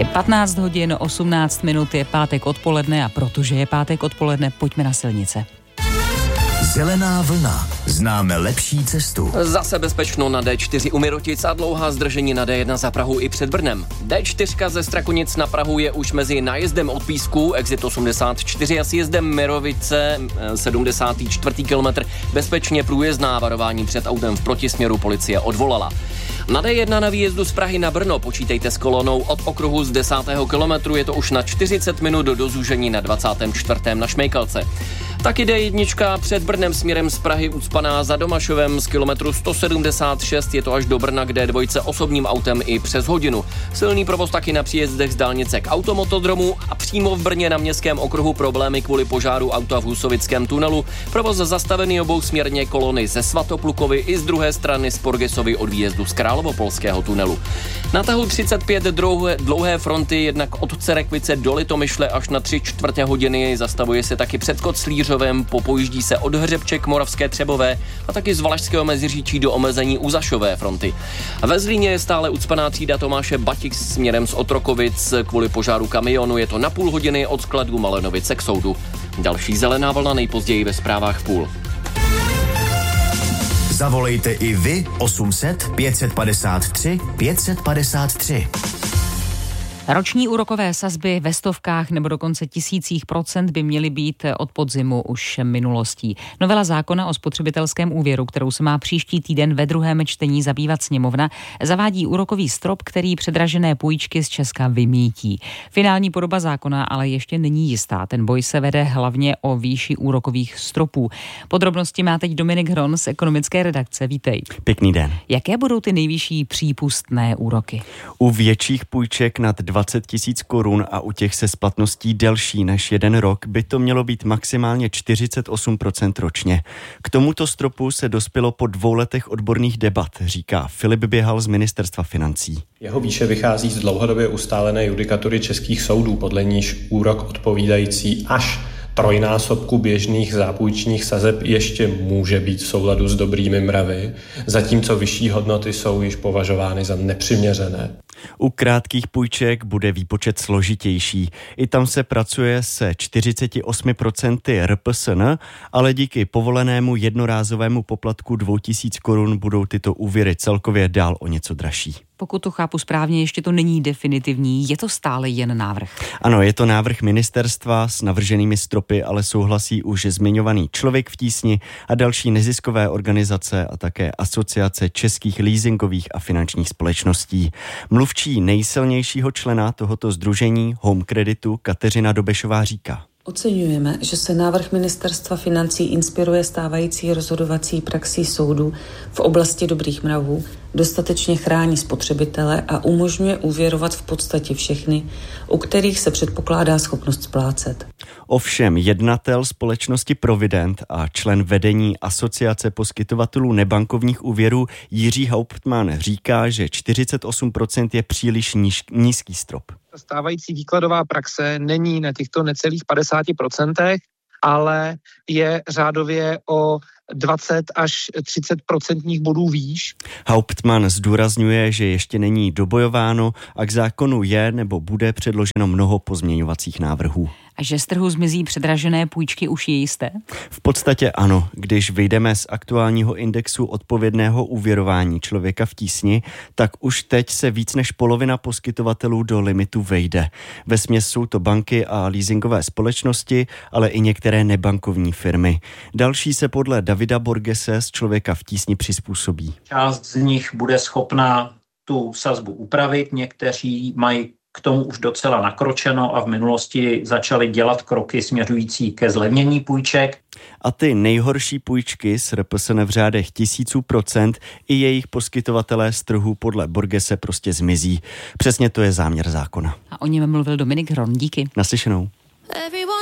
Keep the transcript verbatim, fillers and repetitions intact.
Je patnáct hodin, osmnáct minut, je pátek odpoledne a protože je pátek odpoledne, pojďme na silnice. Zelená vlna. Známe lepší cestu. Zase bezpečno na dé čtyři u Mirotic a dlouhá zdržení na dé jedna za Prahu i před Brnem. dé čtyři ze Strakonic na Prahu je už mezi nájezdem od Písku, exit osmdesát čtyři a sjezdem Mirovice, sedmdesát čtyři kilometr, bezpečně průjezdná, varování před autem v protisměru policie odvolala. Na dé jedna na výjezdu z Prahy na Brno počítejte s kolonou od okruhu z desátého kilometru, je to už na čtyřicet minut do zúžení na dvacátém čtvrtém na Šmejkalce. Taky dé jedna před Brnem směrem z Prahy ucpaná za Domašovem z kilometru sto sedmdesát šest, je to až do Brna, kde dvojce osobním autem i přes hodinu. Silný provoz taky na příjezdech z dálnice k automotodromu a přímo v Brně na městském okruhu problémy kvůli požáru auta v Husovickém tunelu. Provoz zastavený obou směrně kolony ze Svatoplukovy i z druhé strany z Porgesovy od výjezdu z Královopolského tunelu. Na tahu třicet pět dlouhé, dlouhé fronty jednak od Cerekvice do Litomyšle až na tři čtvrtě hodiny, zastavuje se taky před Koclířovem, popojíždí se od Hřebček Moravské Třebové a taky z Valašského Meziříčí do omezení u Zašové fronty. Ve Zlíně je stále ucpaná třída Tomáše Batik směrem z Otrokovic kvůli požáru kamionu, je to na půl hodiny od skladu Malenovice k soudu. Další zelená vlna nejpozději ve zprávách v půl. Zavolejte i vy osm set pět set padesát tři pět set padesát tři. Roční úrokové sazby ve stovkách nebo dokonce tisících procent by měly být od podzimu už minulostí. Novela zákona o spotřebitelském úvěru, kterou se má příští týden ve druhém čtení zabývat sněmovna, zavádí úrokový strop, který předražené půjčky z Česka vymítí. Finální podoba zákona ale ještě není jistá. Ten boj se vede hlavně o výši úrokových stropů. Podrobnosti má teď Dominik Hron z ekonomické redakce. Vítej. Pěkný den. Jaké budou ty nejvyšší přípustné úroky? U větších půjček nad dvacet tisíc korun a u těch se splatností delší než jeden rok by to mělo být maximálně čtyřicet osm procent ročně. K tomuto stropu se dospělo po dvou letech odborných debat, říká Filip Běhal z Ministerstva financí. Jeho výše vychází z dlouhodobě ustálené judikatury českých soudů, podle níž úrok odpovídající až trojnásobku běžných zápůjčních sazeb ještě může být v souladu s dobrými mravy, zatímco vyšší hodnoty jsou již považovány za nepřiměřené. U krátkých půjček bude výpočet složitější. I tam se pracuje se čtyřicet osm procent R P S N, ale díky povolenému jednorázovému poplatku dvou tisíc korun budou tyto úvěry celkově dál o něco dražší. Pokud to chápu správně, ještě to není definitivní, je to stále jen návrh. Ano, je to návrh ministerstva s navrženými stropy, ale souhlasí už zmiňovaný Člověk v tísni a další neziskové organizace a také asociace českých leasingových a finančních společností. Mluvčí nejsilnějšího člena tohoto sdružení Home Creditu Kateřina Dobešová říká: Oceňujeme, že se návrh Ministerstva financí inspiruje stávající rozhodovací praxí soudů v oblasti dobrých mravů, dostatečně chrání spotřebitele a umožňuje úvěrovat v podstatě všechny, u kterých se předpokládá schopnost splácet. Ovšem jednatel společnosti Provident a člen vedení Asociace poskytovatelů nebankovních úvěrů Jiří Hauptmann říká, že čtyřicet osm procent je příliš níž, nízký strop. Stávající výkladová praxe není na těchto necelých padesát procent, ale je řádově o dvacet až třicet procentních bodů výš. Hauptmann zdůrazňuje, že ještě není dobojováno a k zákonu je nebo bude předloženo mnoho pozměňovacích návrhů. A že z trhu zmizí předražené půjčky už je jisté? V podstatě ano. Když vyjdeme z aktuálního indexu odpovědného úvěrování Člověka v tísni, tak už teď se víc než polovina poskytovatelů do limitu vejde. Vesměs jsou to banky a leasingové společnosti, ale i některé nebankovní firmy. Další se podle Davida Borgese z Člověka v tísni přizpůsobí. Část z nich bude schopna tu sazbu upravit, někteří mají k tomu už docela nakročeno a v minulosti začali dělat kroky směřující ke zlevnění půjček. A ty nejhorší půjčky s R P S N v řádech tisíců procent i jejich poskytovatelé z trhu podle Borgese prostě zmizí. Přesně to je záměr zákona. A o něm mluvil Dominik Hron. Díky. Naslyšenou.